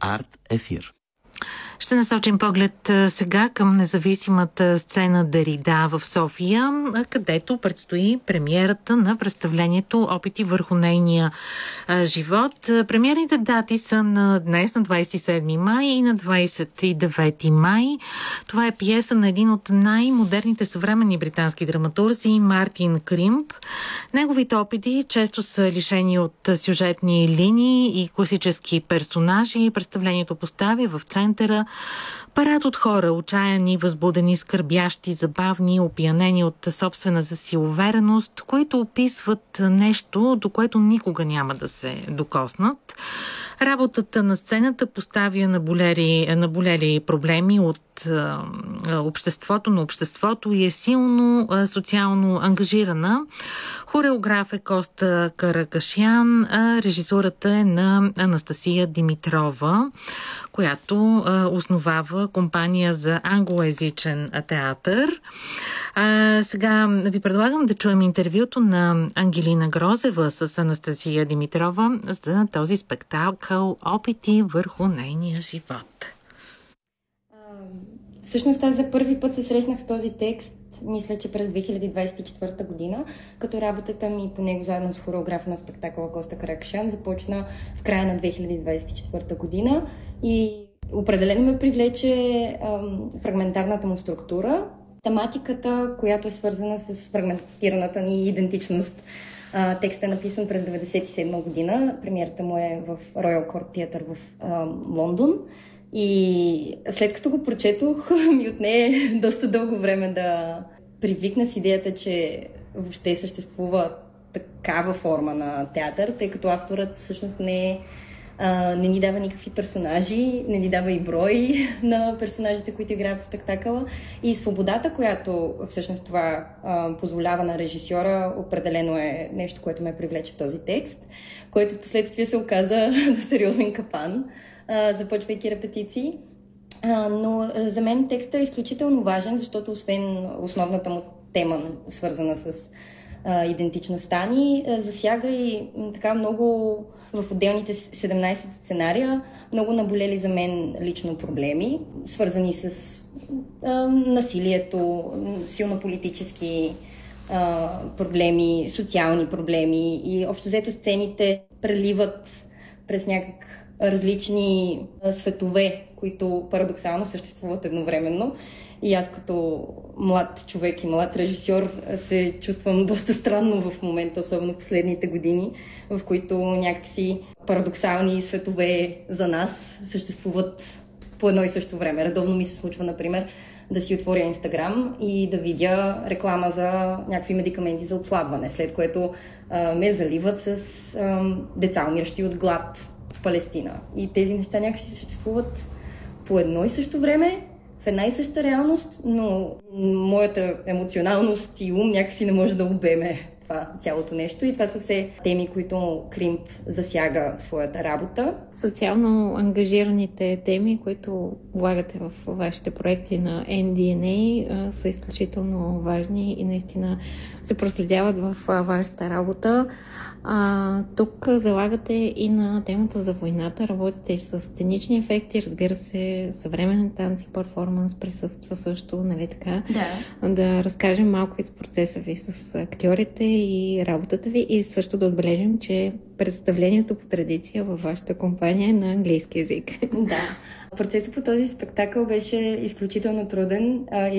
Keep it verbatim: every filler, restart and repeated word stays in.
Арт Ефир. Ще насочим поглед сега към независимата сцена Дерида в София, където предстои премиерата на представлението "Опити върху нейния живот". Премиерните дати са на днес, на двадесет и седми май и на двадесет и девети май. Това е пиеса на един от най-модерните съвременни британски драматурзи Мартин Кримп. Неговите опити често са лишени от сюжетни линии и класически персонажи. Представлението поставя в центъра парад от хора, отчаяни, възбудени, скърбящи, забавни, опиянени от собствената си увереност, които описват нещо, до което никога няма да се докоснат. Работата на сцената поставя наболели, наболели проблеми от а, обществото на обществото и е силно а, социално ангажирана. Хореограф е Коста Каракашян, а режисурата е на Анастасия Димитрова, която а, основава компания за англоязичен театър. А, сега ви предлагам да чуем интервюто на Ангелина Грозева с Анастасия Димитрова за този спектакъл "Опити върху нейния живот". А, всъщност аз за първи път се срещнах с този текст, мисля, че през две хиляди двадесет и четвърта година, като работата ми по него заедно с хореографа на спектакъла Коста Каракашян започна в края на две хиляди двадесет и четвърта година и определено ме привлече ам, фрагментарната му структура, тематиката, която е свързана с фрагментираната ни идентичност. А, текстът е написан през деветдесет и седма година, премиерата му е в Royal Court Theatre в ам, Лондон. И след като го прочетох, ми отне доста дълго време да привикна с идеята, че въобще съществува такава форма на театър, тъй като авторът всъщност не е Uh, не ни дава никакви персонажи, не ни дава и брой на персонажите, които играят в спектакъла. И свободата, която всъщност това uh, позволява на режисьора, определено е нещо, което ме привлече в този текст, който в последствие се оказа сериозен капан, uh, започвайки репетиции. Uh, но за мен текстът е изключително важен, защото освен основната му тема, свързана с uh, идентичността ни, uh, засяга и така много в отделните седемнадесет сценария, много наболели за мен лично проблеми, свързани с а, насилието, силно политически а, проблеми, социални проблеми и общо взето сцените преливат през някак различни а, светове, които парадоксално съществуват едновременно. И аз като млад човек и млад режисьор се чувствам доста странно в момента, особено в последните години, в които някакси парадоксални светове за нас съществуват по едно и също време. Редовно ми се случва, например, да си отворя Инстаграм и да видя реклама за някакви медикаменти за отслабване, след което а, ме заливат с а, деца, умиращи от глад в Палестина. И тези неща някакси съществуват по едно и също време, в една и съща реалност, но моята емоционалност и ум някакси не може да обеме това цялото нещо. И това са все теми, които Кримп засяга в своята работа. Социално ангажираните теми, които влагате в вашите проекти на Ен Ди Ен Ей, са изключително важни и наистина се проследяват в вашата работа. А, тук залагате и на темата за войната, работите и с сценични ефекти, разбира се, съвременен танц и перформанс присъства също, нали така? Да. Да разкажем малко из процеса ви с актьорите и работата ви и също да отбележим, че представлението по традиция във вашата компания е на английски език. Да. Процесът по този спектакъл беше изключително труден.